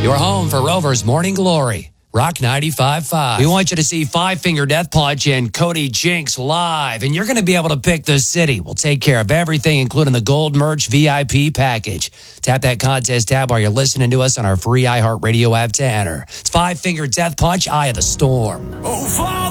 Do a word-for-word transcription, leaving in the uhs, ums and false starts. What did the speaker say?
Your home for Rover's Morning Glory. Rock ninety-five point five. We want you to see Five Finger Death Punch and Cody Jinks live, and you're going to be able to pick the city. We'll take care of everything, including the Gold Merch V I P package. Tap that contest tab while you're listening to us on our free iHeartRadio app to enter. It's Five Finger Death Punch, Eye of the Storm. Oh, Father!